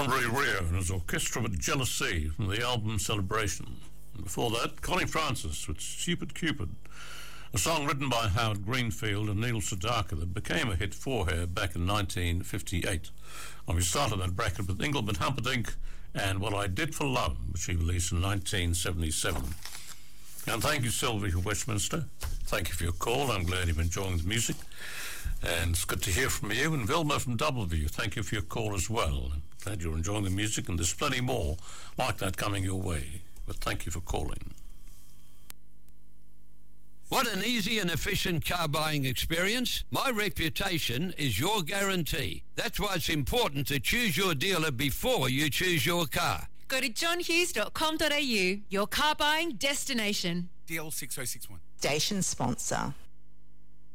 Andre Rieu and his orchestra with Jealousy from the album Celebration. And before that, Connie Francis with Stupid Cupid, a song written by Howard Greenfield and Neil Sedaka that became a hit for her back in 1958. And we started that bracket with Engelbert Humperdinck and What I Did for Love, which he released in 1977. And thank you, Sylvie, for Westminster. Thank you for your call. I'm glad you've been enjoying the music. And it's good to hear from you. And Vilma from Doubleview, thank you for your call as well. I'm glad you're enjoying the music, and there's plenty more like that coming your way. But thank you for calling. Want an easy and efficient car buying experience? My reputation is your guarantee. That's why it's important to choose your dealer before you choose your car. Go to johnhughes.com.au, your car buying destination. DL6061. Station sponsor.